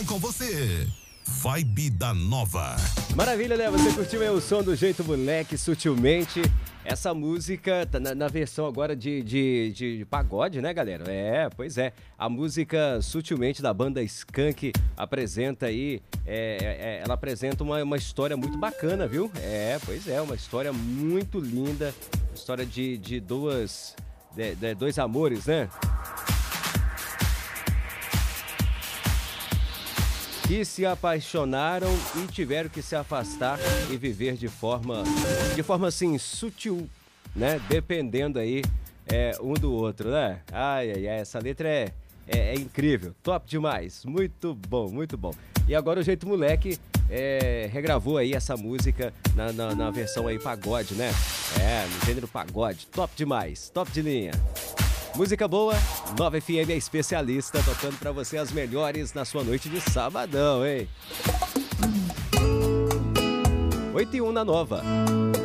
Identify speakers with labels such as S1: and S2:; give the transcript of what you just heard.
S1: conexão com você. Vibe da Nova.
S2: Maravilha, né? Você curtiu aí o som do Jeito Moleque, Sutilmente. Essa música tá na versão agora de pagode, né, galera? Pois é. A música Sutilmente da banda Skank apresenta aí, ela apresenta uma história muito bacana, viu? Pois é, uma história muito linda. História de dois amores, né? Que se apaixonaram e tiveram que se afastar e viver de forma assim, sutil, né? Dependendo aí um do outro, né? Ai, essa letra é incrível, top demais, muito bom, muito bom. E agora o Jeito Moleque regravou aí essa música na versão aí pagode, né? No gênero pagode, top demais, top de linha. Música boa, Nova FM é especialista, tocando pra você as melhores na sua noite de sabadão, hein? 8:01 na Nova.